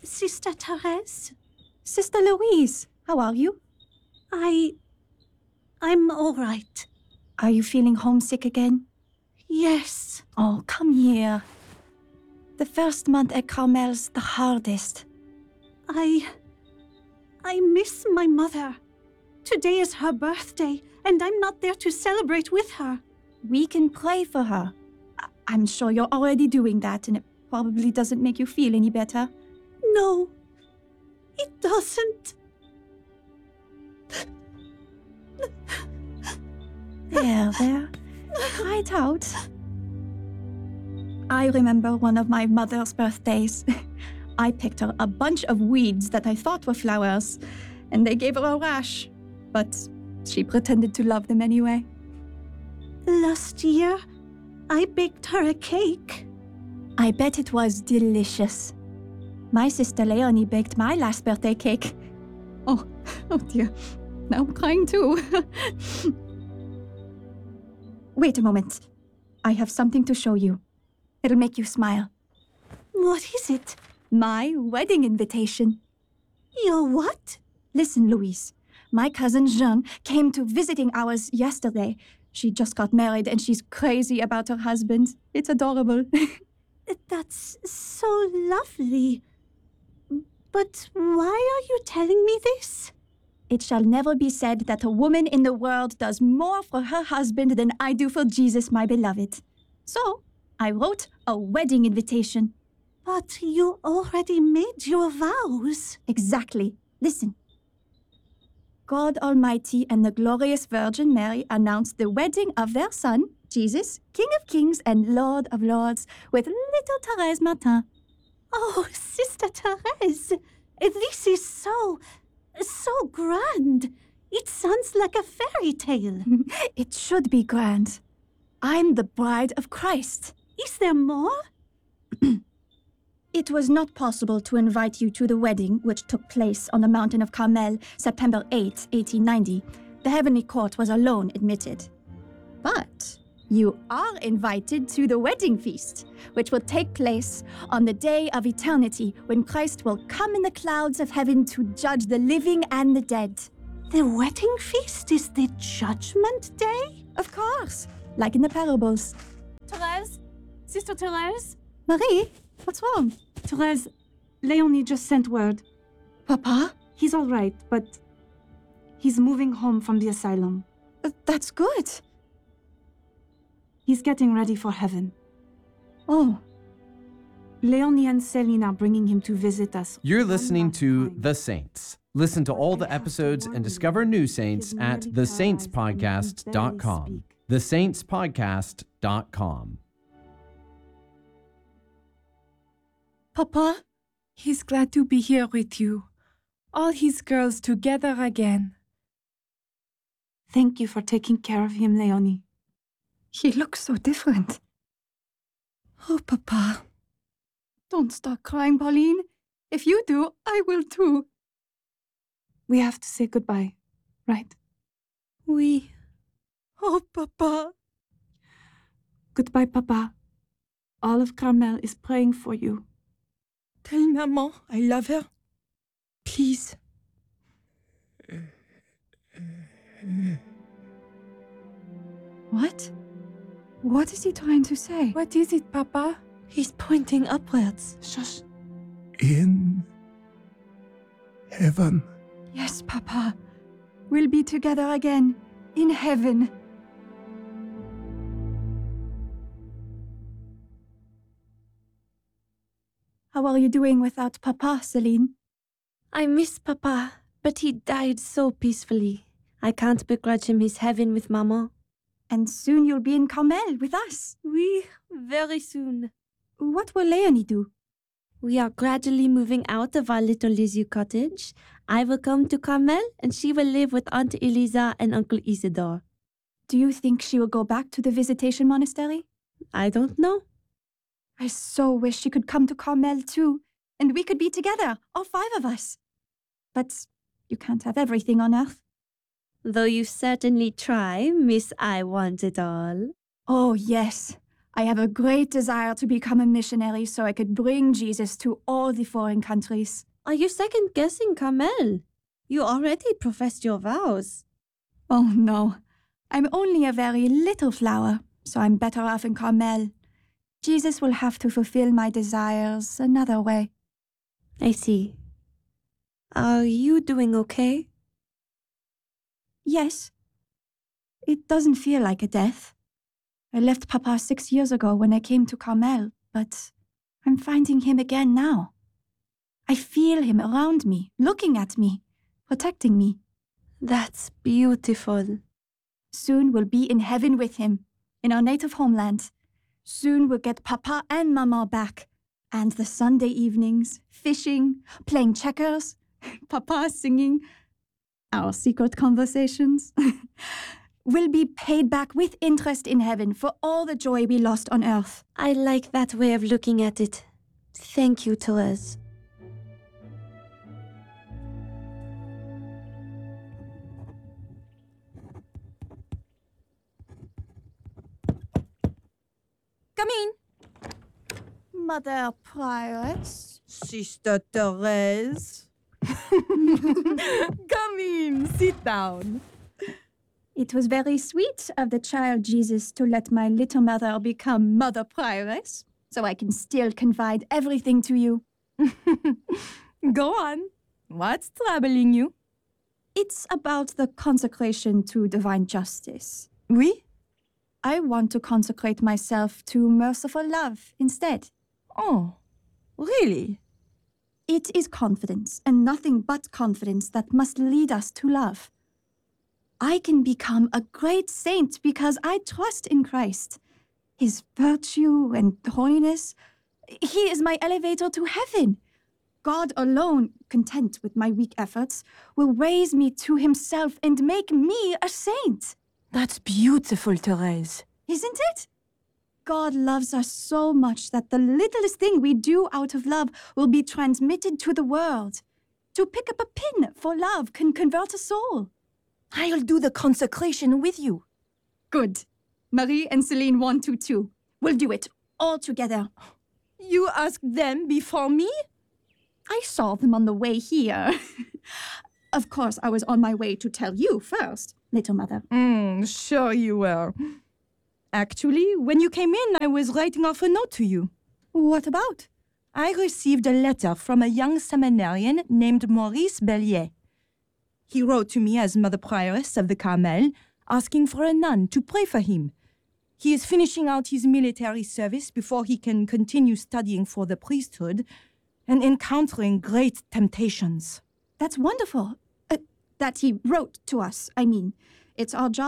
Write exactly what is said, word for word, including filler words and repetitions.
Sister Therese? Sister Louise, how are you? I... I'm all right. Are you feeling homesick again? Yes. Oh, come here. The first month at Carmel's the hardest. I... I miss my mother. Today is her birthday, and I'm not there to celebrate with her. We can pray for her. I- I'm sure you're already doing that, and it probably doesn't make you feel any better. No, it doesn't. There, there. Cry it out. I remember one of my mother's birthdays. I picked her a bunch of weeds that I thought were flowers, and they gave her a rash. But she pretended to love them anyway. Last year, I baked her a cake. I bet it was delicious. My sister Leonie baked my last birthday cake. Oh, oh dear. Now I'm crying too. Wait a moment. I have something to show you. It'll make you smile. What is it? My wedding invitation. Your what? Listen, Louise. My cousin Jean came to visiting ours yesterday. She just got married and she's crazy about her husband. It's adorable. That's so lovely. But why are you telling me this? It shall never be said that a woman in the world does more for her husband than I do for Jesus, my beloved. So, I wrote a wedding invitation. But you already made your vows. Exactly. Listen. God Almighty and the glorious Virgin Mary announced the wedding of their son, Jesus, King of Kings and Lord of Lords, with little Thérèse Martin. Oh, Sister Therese, this is so, so grand. It sounds like a fairy tale. It should be grand. I'm the bride of Christ. Is there more? It was not possible to invite you to the wedding, which took place on the mountain of Carmel, September eighth, eighteen ninety. The heavenly court was alone admitted. But you are invited to the wedding feast, which will take place on the day of eternity, when Christ will come in the clouds of heaven to judge the living and the dead. The wedding feast is the judgment day? Of course, like in the parables. Therese? Sister Therese? Marie, what's wrong? Therese, Leonie just sent word. Papa? He's all right, but he's moving home from the asylum. Uh, that's good. He's getting ready for heaven. Oh. Leonie and Céline are bringing him to visit us. You're listening to The Saints. Listen to all the episodes and discover new saints at the saints podcast dot com. the saints podcast dot com. Papa, he's glad to be here with you. All his girls together again. Thank you for taking care of him, Leonie. He looks so different. Oh, Papa. Don't start crying, Pauline. If you do, I will too. We have to say goodbye, right? Oui. Oh, Papa. Goodbye, Papa. All of Carmel is praying for you. Tell Maman I love her. Please. What? What is he trying to say? What is it, Papa? He's pointing upwards. Shush. In heaven. Yes, Papa. We'll be together again in heaven. How are you doing without Papa, Céline? I miss Papa, but he died so peacefully. I can't begrudge him his heaven with Maman. And soon you'll be in Carmel with us. Oui, very soon. What will Leonie do? We are gradually moving out of our little Lisieux cottage. I will come to Carmel, and she will live with Aunt Elisa and Uncle Isidore. Do you think she will go back to the Visitation Monastery? I don't know. I so wish she could come to Carmel too, and we could be together, all five of us. But you can't have everything on earth. Though you certainly try, Miss I Want It All. Oh, yes. I have a great desire to become a missionary so I could bring Jesus to all the foreign countries. Are you second-guessing Carmel? You already professed your vows. Oh, no. I'm only a very little flower, so I'm better off in Carmel. Jesus will have to fulfill my desires another way. I see. Are you doing okay? Yes. It doesn't feel like a death. I left Papa six years ago when I came to Carmel, but I'm finding him again now. I feel him around me, looking at me, protecting me. That's beautiful. Soon we'll be in heaven with him, in our native homeland. Soon we'll get Papa and Mama back. And the Sunday evenings, fishing, playing checkers, Papa singing, our secret conversations. We'll be paid back with interest in heaven for all the joy we lost on earth. I like that way of looking at it. Thank you, Therese. Come in. Mother Prioress. Sister Therese. Come in, sit down. It was very sweet of the child Jesus to let my little mother become Mother Prioress, so I can still confide everything to you. Go on. What's troubling you? It's about the consecration to divine justice. Oui? I want to consecrate myself to merciful love instead. Oh, really? It is confidence, and nothing but confidence, that must lead us to love. I can become a great saint because I trust in Christ. His virtue and holiness, he is my elevator to heaven. God alone, content with my weak efforts, will raise me to himself and make me a saint. That's beautiful, Therese. Isn't it? God loves us so much that the littlest thing we do out of love will be transmitted to the world. To pick up a pin for love can convert a soul. I'll do the consecration with you. Good. Marie and Celine want to too. We'll do it all together. You asked them before me? I saw them on the way here. Of course, I was on my way to tell you first, little mother. Mm, sure you were. Actually, when you came in, I was writing off a note to you. What about? I received a letter from a young seminarian named Maurice Bellier. He wrote to me as Mother Prioress of the Carmel, asking for a nun to pray for him. He is finishing out his military service before he can continue studying for the priesthood and encountering great temptations. That's wonderful. Uh, that he wrote to us, I mean. It's our job